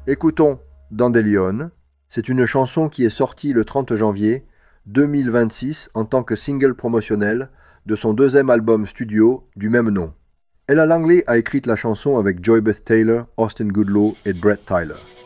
Écoutons Dandelion. C'est une chanson qui est sortie le 30 janvier 2026 en tant que single promotionnel de son deuxième album studio du même nom. Ella Langley a écrit la chanson avec Joy Beth Taylor, Austin Goodlow et Brett Tyler.